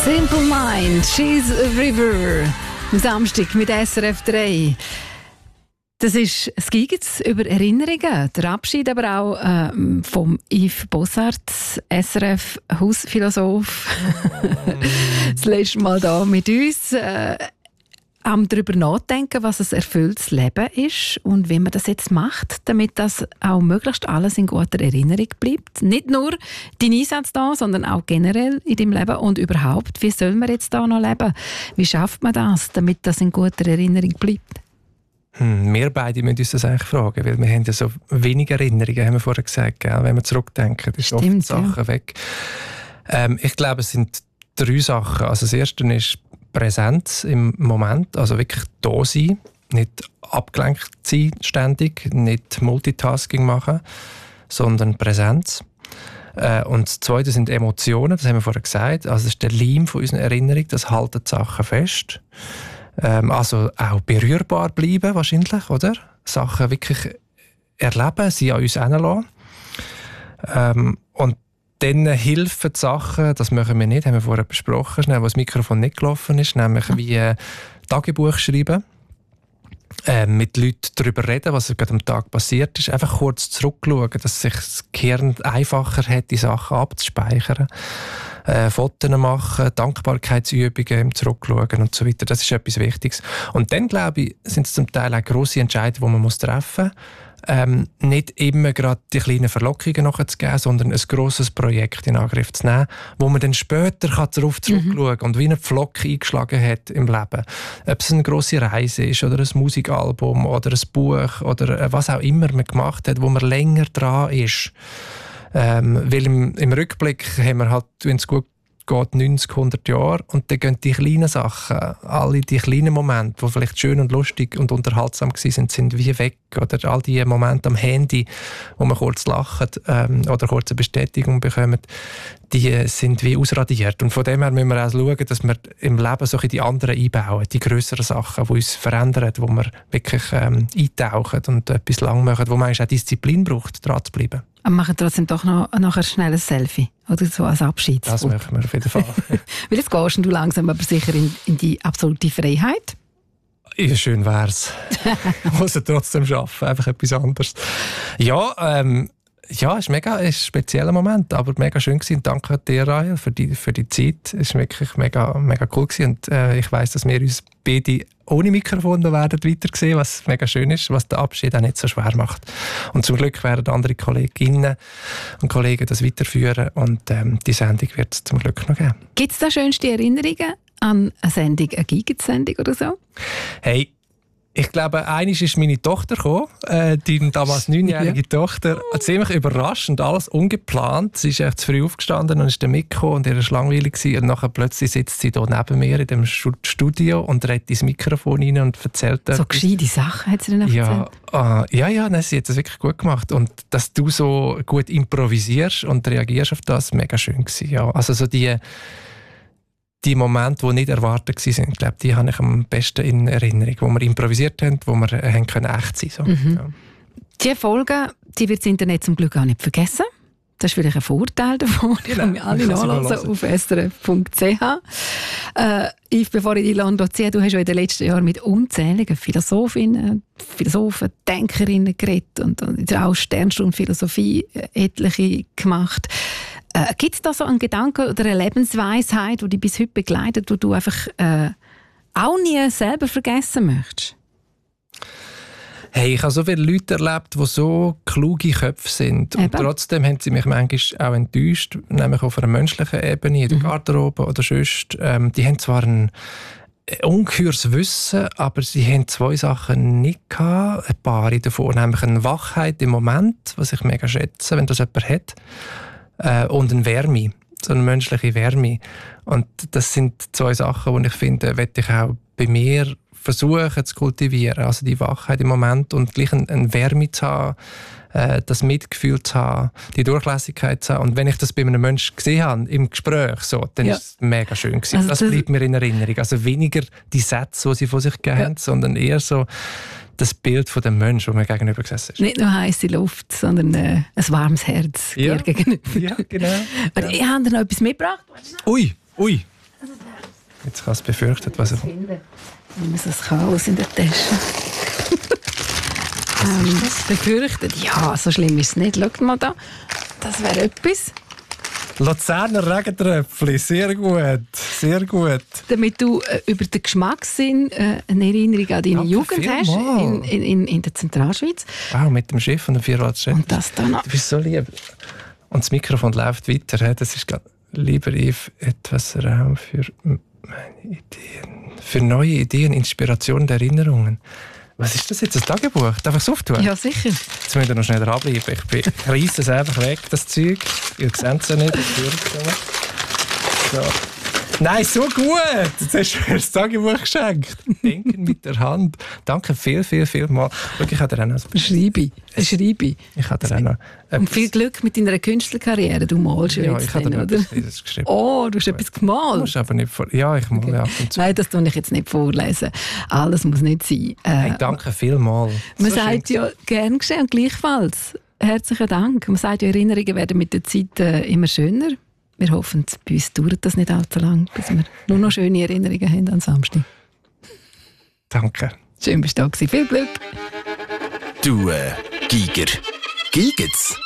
Simple Mind, She's a River. Am Samstag mit SRF 3. Das ist das Gigens über Erinnerungen. Der Abschied aber auch vom Yves Bossart, SRF-Hausphilosoph. Das letzte Mal da mit uns. Am darüber nachdenken, was ein erfülltes Leben ist und wie man das jetzt macht, damit das auch möglichst alles in guter Erinnerung bleibt. Nicht nur dein Einsatz da, sondern auch generell in deinem Leben und überhaupt. Wie soll man jetzt da noch leben? Wie schafft man das, damit das in guter Erinnerung bleibt? Wir beide müssen uns das eigentlich fragen, weil wir haben ja so wenig Erinnerungen, haben wir vorher gesagt, gell? Wenn wir zurückdenken, ist oft Sachen weg. Ich glaube, es sind 3 Sachen. Also das erste ist Präsenz im Moment, also wirklich da sein, nicht abgelenkt sein ständig, nicht Multitasking machen, sondern Präsenz. Und das Zweite sind Emotionen, das haben wir vorher gesagt. Also das ist der Leim von unserer Erinnerung, das halten die Sachen fest. Also auch berührbar bleiben wahrscheinlich, oder? Sachen wirklich erleben, sie an uns heranlassen. Und dann helfen die Sachen, das machen wir nicht, haben wir vorher besprochen, schnell, wo das Mikrofon nicht gelaufen ist, nämlich wie Tagebuch schreiben, mit Leuten darüber reden, was gerade am Tag passiert ist, einfach kurz zurückschauen, dass sich das Gehirn einfacher hat, die Sachen abzuspeichern. Fotos machen, Dankbarkeitsübungen im Zurückschauen und so weiter. Das ist etwas Wichtiges. Und dann, glaube ich, sind es zum Teil auch grosse Entscheidungen, die man treffen muss. Nicht immer gerade die kleinen Verlockungen nachzugeben, sondern ein grosses Projekt in Angriff zu nehmen, wo man dann später darauf zurückschauen kann und wie einen Pflock eingeschlagen hat im Leben. Ob es eine grosse Reise ist oder ein Musikalbum oder ein Buch oder was auch immer man gemacht hat, wo man länger dran ist. Weil im Rückblick haben wir halt, wenn es gut geht, 90, 100 Jahre und dann gehen die kleinen Sachen, alle die kleinen Momente, die vielleicht schön und lustig und unterhaltsam waren, sind wie weg. Oder all die Momente am Handy, wo man kurz lacht oder kurz eine Bestätigung bekommt, die sind wie ausradiert. Und von dem her müssen wir auch schauen, dass wir im Leben so die anderen einbauen, die grösseren Sachen, die uns verändern, wo wir wirklich eintauchen und etwas lang machen, wo man auch Disziplin braucht, dran zu bleiben. Aber machen trotzdem doch noch nachher schnell ein Selfie oder so als Abschied. Das machen wir auf jeden Fall. Weil jetzt gehst du langsam aber sicher in die absolute Freiheit. Ja, schön wär's. Ich muss es trotzdem schaffen, einfach etwas anderes. Ja, ja, es war ein spezieller Moment, aber mega schön gewesen. Danke dir, Rahel, für die Zeit. Es war wirklich mega, mega cool gewesen. Und ich weiss, dass wir uns beide ohne Mikrofon noch werden weiter sehen, was mega schön ist, was den Abschied auch nicht so schwer macht. Und zum Glück werden andere Kolleginnen und Kollegen das weiterführen und die Sendung wird es zum Glück noch geben. Gibt es da schönste Erinnerungen an eine Sendung, eine Gigens-Sendung oder so? Hey, ich glaube, einmal ist meine Tochter gekommen, die damals 9-jährige Tochter, ziemlich überraschend, alles ungeplant. Sie ist echt zu früh aufgestanden und ist dann mitgekommen und ihr war langweilig gewesen. Und nachher plötzlich sitzt sie hier neben mir in dem Studio und redet ins Mikrofon rein und erzählt so gescheite Sachen hat sie dann erzählt? Nein, sie hat das wirklich gut gemacht. Und dass du so gut improvisierst und reagierst auf das, mega schön gewesen. Ja. Also so die Momente, die nicht erwartet waren, ich glaube, die habe ich am besten in Erinnerung, wo wir improvisiert haben, wo wir können echt sein können. So. Ja. Diese Folge, die wird das Internet zum Glück auch nicht vergessen. Das ist vielleicht ein Vorteil davon. Ich kann mir alle nachlesen auf srf.ch. Yves, bevor ich dich ziehe, du hast ja in den letzten Jahren mit unzähligen Philosophen, Denkerinnen geredet und auch Sternstunde Philosophie etliche gemacht. Gibt es da so einen Gedanken oder eine Lebensweisheit, die dich bis heute begleitet, die du einfach auch nie selber vergessen möchtest? Hey, ich habe so viele Leute erlebt, die so kluge Köpfe sind. Und trotzdem haben sie mich manchmal auch enttäuscht, nämlich auf einer menschlichen Ebene, in der Garderobe oder sonst. Die haben zwar ein ungeheures Wissen, aber sie haben 2 Sachen nicht gehabt, ein paar davon, nämlich eine Wachheit im Moment, was ich mega schätze, wenn das jemand hat. Und eine Wärme, so eine menschliche Wärme. Und das sind 2 Sachen, die ich finde, möchte ich auch bei mir versuchen zu kultivieren. Also die Wachheit im Moment und gleich eine Wärme zu haben, das Mitgefühl zu haben, die Durchlässigkeit zu haben. Und wenn ich das bei einem Menschen gesehen habe, im Gespräch, so, dann ist es mega schön gewesen. Also das bleibt mir in Erinnerung. Also weniger die Sätze, die sie von sich gegeben haben, sondern eher so das Bild von dem Menschen, der mir gegenüber gesessen ist. Nicht nur heisse Luft, sondern ein warmes Herz dir gegenüber. Ja, genau. Ich habe dir noch etwas mitgebracht. Ui. befürchtet. Ich habe es befürchtet. Was immer so ein Chaos in der Tasche. Befürchtet? Ja, so schlimm ist es nicht. Schau mal da. Das wäre etwas. Luzerner Regentröpfchen, sehr gut, sehr gut. Damit du über den Geschmackssinn eine Erinnerung an deine Jugend hast in der Zentralschweiz. Wow, mit dem Schiff und dem Vierradschritt. Und das dann noch. Du bist so lieb. Und das Mikrofon läuft weiter. Das ist lieber Yves, etwas Raum für meine Ideen. Für neue Ideen, Inspiration und Erinnerungen. Was ist das jetzt, ein Tagebuch? Darf ich es auftun? Ja, sicher. Jetzt müsst ihr noch schnell dranbleiben. Ich reisse es einfach weg, das Zeug. Ihr seht es ja nicht. So. Nein, so gut! Jetzt hast du mir das Tagebuch geschenkt. Denken mit der Hand. Danke viel mal. Schau, ich habe dir auch noch Schreibe. Ich habe dir auch noch und viel Glück mit deiner Künstlerkarriere. Du malst ja jetzt. Ich habe dir oder? etwas geschrieben. Oh, du hast etwas gemalt. Musst aber nicht ja, ich male ab und zu. Nein, das tue ich jetzt nicht vorlesen. Alles muss nicht sein. Hey, danke vielmals. Man sagt ja, gern geschehen und gleichfalls. Herzlichen Dank. Man sagt ja, Erinnerungen werden mit der Zeit immer schöner. Wir hoffen, bei uns dauert das nicht allzu lang, bis wir nur noch schöne Erinnerungen haben an Samstag. Danke. Schön, bist du da gewesen. Viel Glück. Du, Giger. Giget's?